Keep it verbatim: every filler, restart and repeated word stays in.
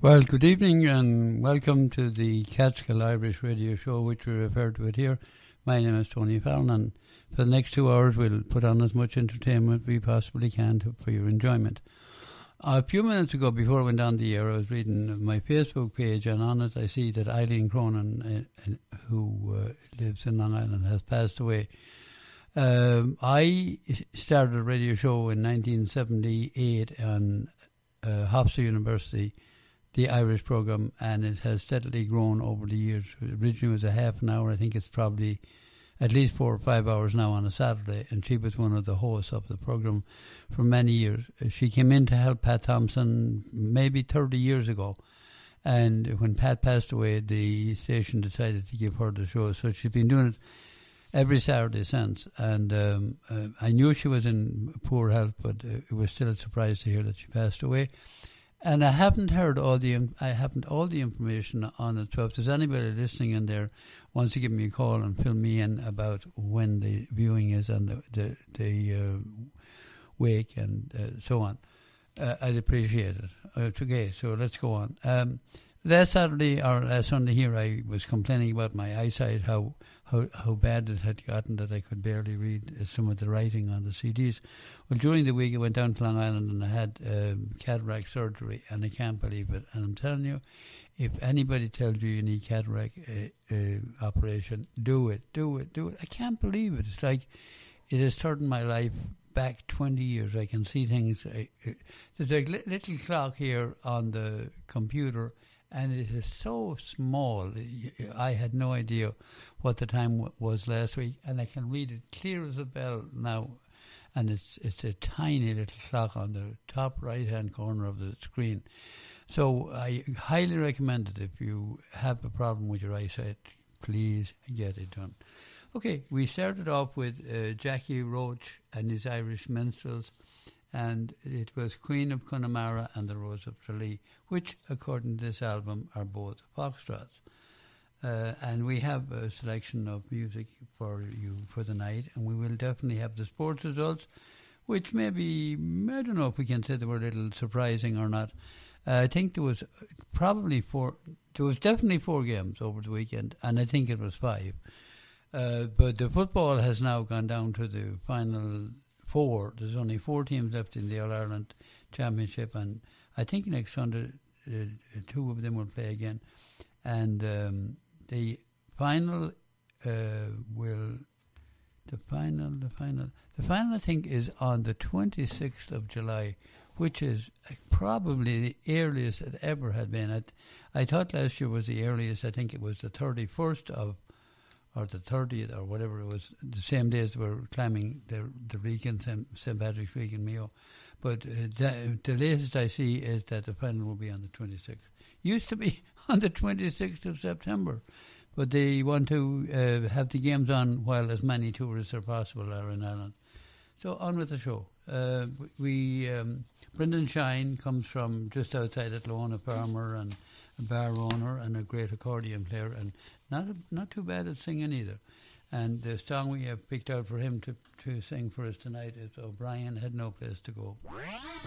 Well, good evening and welcome to the Catskill Irish Radio Show, which we refer to it here. My name is Tony Fallon, and for the next two hours we'll put on as much entertainment we possibly can to, for your enjoyment. A few minutes ago, before I went on the air, I was reading my Facebook page, and on it I see that Eileen Cronin, uh, uh, who uh, lives in Long Island, has passed away. Um, I started a radio show in nineteen seventy-eight on uh, Hofstra University, the Irish programme, and it has steadily grown over the years. Originally it was a half an hour. I think it's probably at least four or five hours now on a Saturday, and she was one of the hosts of the programme for many years. She came in to help Pat Thompson maybe thirty years ago, and when Pat passed away, the station decided to give her the show. So she's been doing it every Saturday since, and um, uh, I knew she was in poor health, but uh, it was still a surprise to hear that she passed away. And I haven't heard all the I haven't all the information on it. So if there's anybody listening in there wants to give me a call and fill me in about when the viewing is and the the, the uh, wake and uh, so on, uh, I'd appreciate it. Uh, it's okay. So let's go on. Um, last Saturday or last Sunday here, I was complaining about my eyesight, how how how bad it had gotten that I could barely read some of the writing on the C Ds. Well, during the week I went down to Long Island and I had um, cataract surgery, and I can't believe it. And I'm telling you, if anybody tells you you need cataract uh, uh, operation, do it, do it, do it. I can't believe it. It's like it has turned my life back twenty years. I can see things. Uh, uh, there's a li- little clock here on the computer, and it is so small. I had no idea what the time w- was last week, and I can read it clear as a bell now. And it's it's a tiny little clock on the top right-hand corner of the screen. So I highly recommend it. If you have a problem with your eyesight, please get it done. Okay, we started off with uh, Jackie Roach and his Irish Minstrels, and it was Queen of Connemara and the Rose of Tralee, which, according to this album, are both foxtrots. Uh, and we have a selection of music for you for the night, and we will definitely have the sports results, which maybe, I don't know if we can say they were a little surprising or not. Uh, I think there was probably four, there was definitely four games over the weekend, and I think it was five. Uh, but the football has now gone down to the final four. There's only four teams left in the All-Ireland Championship, and I think next Sunday uh, two of them will play again. And um, the final uh, will, the final, the final, the final I think is on the twenty-sixth of July, which is probably the earliest it ever had been. I, th- I thought last year was the earliest. I think it was the thirty-first of, or the thirtieth or whatever it was, the same day as we were climbing the the weekend, Saint Patrick's Week in Mayo. But uh, the, the latest I see is that the final will be on the twenty-sixth. Used to be on the twenty-sixth of September, but they want to uh, have the games on while as many tourists as possible are in Ireland. So on with the show. Uh, we um, Brendan Shine comes from just outside Athlone, a farmer and a bar owner and a great accordion player, and not not too bad at singing either. And the song we have picked out for him to, to sing for us tonight is O'Brien Had No Place to Go.